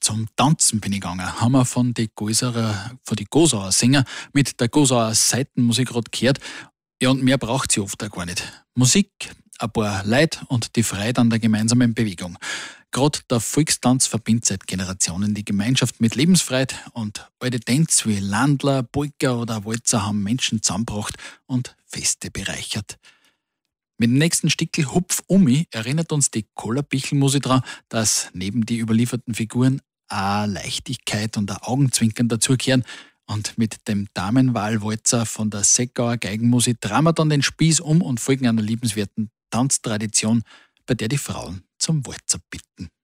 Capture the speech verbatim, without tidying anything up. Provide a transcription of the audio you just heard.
Zum Tanzen bin ich gegangen. Haben wir von den Gosarer, von die Gosauer Sänger mit der Gosauer Seitenmusik gerade gehört. Ja, und mehr braucht sie oft auch gar nicht. Musik, ein paar Leute und die Freude an der gemeinsamen Bewegung. Gerade der Volkstanz verbindet seit Generationen die Gemeinschaft mit Lebensfreude und alte Tänze wie Landler, Polka oder Walzer haben Menschen zusammengebracht und Feste bereichert. Mit dem nächsten Stickel Hupf Umi erinnert uns die Kollerbichl-Musik daran, dass neben die überlieferten Figuren auch Leichtigkeit und ein Augenzwinkern dazugehören. Und mit dem Damenwahlwalzer von der Seckauer Geigenmusik drehen wir dann den Spieß um und folgen einer liebenswerten Tanztradition, bei der die Frauen zum Walzer bitten.